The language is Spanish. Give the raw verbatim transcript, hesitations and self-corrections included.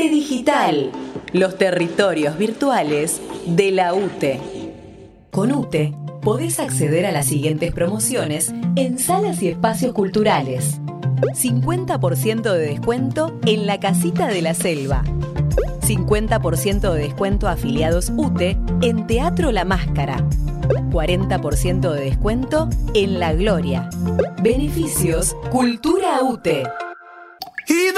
UTE Digital, los territorios virtuales de la UTE. Con UTE podés acceder a las siguientes promociones en salas y espacios culturales. cincuenta por ciento de descuento en la Casita de la Selva. cincuenta por ciento de descuento a afiliados UTE en Teatro La Máscara. cuarenta por ciento de descuento en La Gloria. Beneficios Cultura UTE.